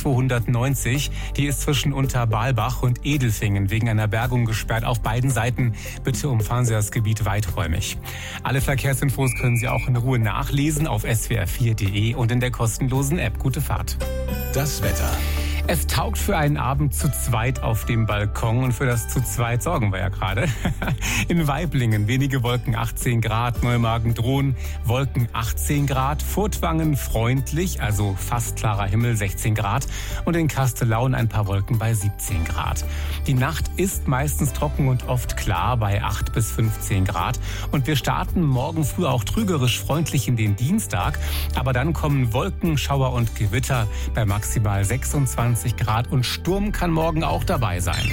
A290. Die ist zwischen Unterbalbach und Edelfingen wegen einer Bergung gesperrt auf beiden Seiten. Bitte umfahren Sie das Gebiet weiträumig. Alle Verkehrsinfos können Sie auch in Ruhe nachlesen auf swr4.de und in der kostenlosen App. Gute Fahrt. Das Wetter. Es taugt für einen Abend zu zweit auf dem Balkon und für das zu zweit sorgen wir ja gerade. In Waiblingen wenige Wolken 18 Grad, Neumagen-Drohn Wolken 18 Grad, Furtwangen freundlich, also fast klarer Himmel 16 Grad und in Kastellaun ein paar Wolken bei 17 Grad. Die Nacht ist meistens trocken und oft klar bei 8 bis 15 Grad und wir starten morgen früh auch trügerisch freundlich in den Dienstag, aber dann kommen Wolken, Schauer und Gewitter bei maximal 26 Grad und Sturm kann morgen auch dabei sein.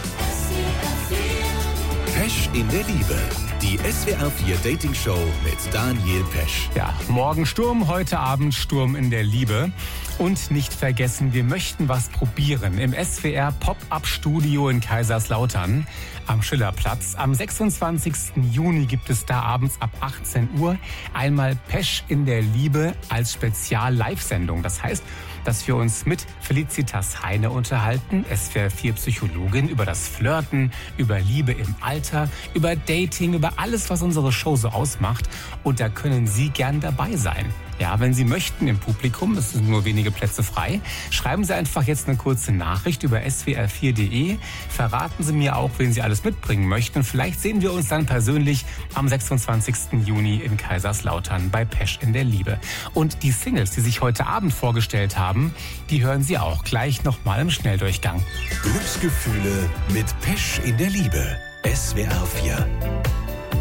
Pesch in der Liebe. Die SWR4 Dating Show mit Daniel Pesch. Ja, morgen Sturm, heute Abend Sturm in der Liebe. Und nicht vergessen, wir möchten was probieren. Im SWR Pop-Up-Studio in Kaiserslautern am Schillerplatz. Am 26. Juni gibt es da abends ab 18 Uhr einmal Pesch in der Liebe als Spezial-Live-Sendung. Das heißt, dass wir uns mit Felicitas Heine unterhalten, SWR4-Psychologin, über das Flirten, über Liebe im Alter, über Dating, über alles, was unsere Show so ausmacht. Und da können Sie gern dabei sein. Ja, wenn Sie möchten im Publikum, es sind nur wenige Plätze frei, schreiben Sie einfach jetzt eine kurze Nachricht über swr4.de. Verraten Sie mir auch, wen Sie alles mitbringen möchten. Vielleicht sehen wir uns dann persönlich am 26. Juni in Kaiserslautern bei Pesch in der Liebe. Und die Singles, die sich heute Abend vorgestellt haben, die hören Sie auch gleich nochmal im Schnelldurchgang. Glücksgefühle mit Pesch in der Liebe. SWR4.